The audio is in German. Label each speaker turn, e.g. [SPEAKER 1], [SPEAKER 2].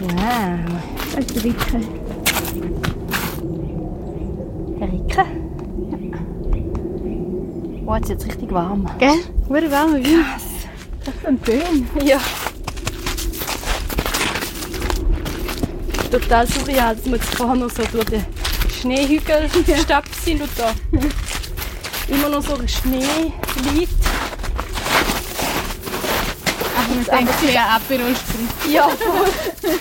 [SPEAKER 1] Wow.
[SPEAKER 2] Das ist der Ricke.
[SPEAKER 1] Der Ricke? Ja. Oh, jetzt ist es richtig warm.
[SPEAKER 2] Gell? Hure warmer Wind.
[SPEAKER 1] Krass.
[SPEAKER 2] Das ist ein Böen.
[SPEAKER 1] Ja. Total surreal, dass wir jetzt vorher noch so durch den Schneehügel gestapft sind und da immer noch so ein Schnee liegt.
[SPEAKER 2] Aber man denkt sich ja Aperol Spritz.
[SPEAKER 1] Ja, voll.